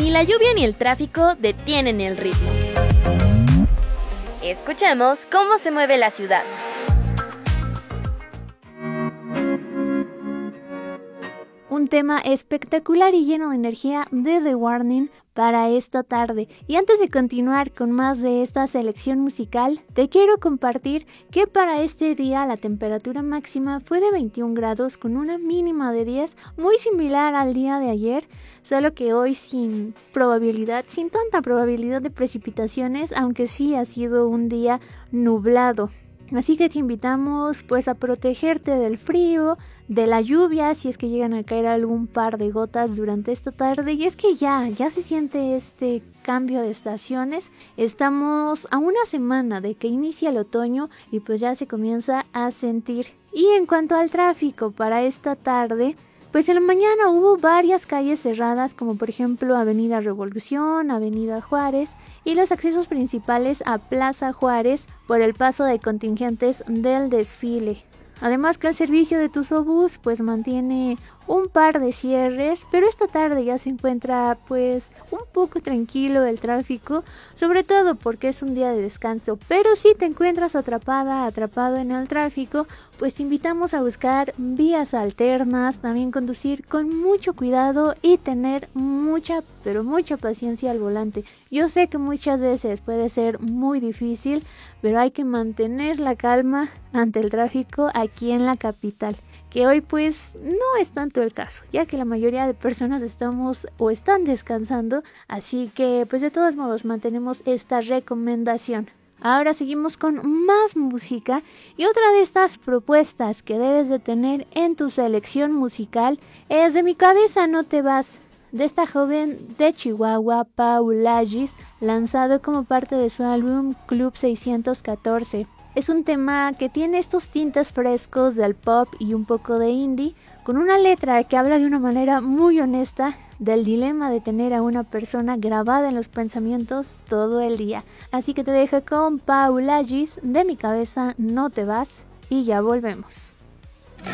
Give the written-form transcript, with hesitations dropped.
Ni la lluvia ni el tráfico detienen el ritmo. Escuchemos cómo se mueve la ciudad. Un tema espectacular y lleno de energía de The Warning para esta tarde. Y antes de continuar con más de esta selección musical, te quiero compartir que para este día la temperatura máxima fue de 21 grados con una mínima de 10, muy similar al día de ayer, solo que hoy sin tanta probabilidad de precipitaciones, aunque sí ha sido un día nublado. Así que te invitamos pues a protegerte del frío, de la lluvia, si es que llegan a caer algún par de gotas durante esta tarde. Y es que ya se siente este cambio de estaciones. Estamos a una semana de que inicia el otoño y pues ya se comienza a sentir. Y en cuanto al tráfico para esta tarde, pues en la mañana hubo varias calles cerradas, como por ejemplo Avenida Revolución, Avenida Juárez y los accesos principales a Plaza Juárez por el paso de contingentes del desfile. Además que el servicio de Tuzobús pues mantiene un par de cierres, pero esta tarde ya se encuentra pues un poco tranquilo el tráfico, sobre todo porque es un día de descanso. Pero si te encuentras atrapado en el tráfico, pues te invitamos a buscar vías alternas, también conducir con mucho cuidado y tener mucha paciencia al volante. Yo sé que muchas veces puede ser muy difícil, pero hay que mantener la calma ante el tráfico aquí en la capital, que hoy pues no es tanto el caso, ya que la mayoría de personas están descansando, así que pues de todos modos mantenemos esta recomendación. Ahora seguimos con más música y otra de estas propuestas que debes de tener en tu selección musical es De mi cabeza no te vas, de esta joven de Chihuahua, Paula Gis, lanzado como parte de su álbum Club 614. Es un tema que tiene estos tintes frescos del pop y un poco de indie, con una letra que habla de una manera muy honesta del dilema de tener a una persona grabada en los pensamientos todo el día. Así que te dejo con Paula Gis, De mi cabeza no te vas, y ya volvemos.